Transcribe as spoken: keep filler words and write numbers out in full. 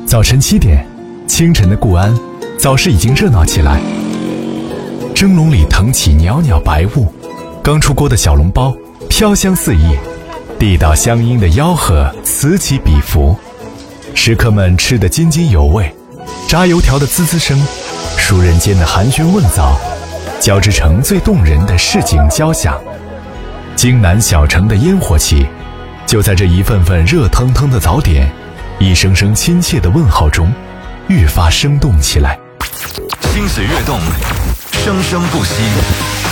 早晨七点，清晨的固安早市已经热闹起来。蒸笼里腾起袅袅白雾，刚出锅的小笼包飘香四溢，地道乡音的吆喝此起彼伏，食客们吃得津津有味，炸油条的滋滋声，熟人间的寒暄问早，交织成最动人的市井交响。京南小城的烟火气，就在这一份份热腾腾的早点，一声声亲切的问候中，愈发生动起来。 心随跃动，生生不息。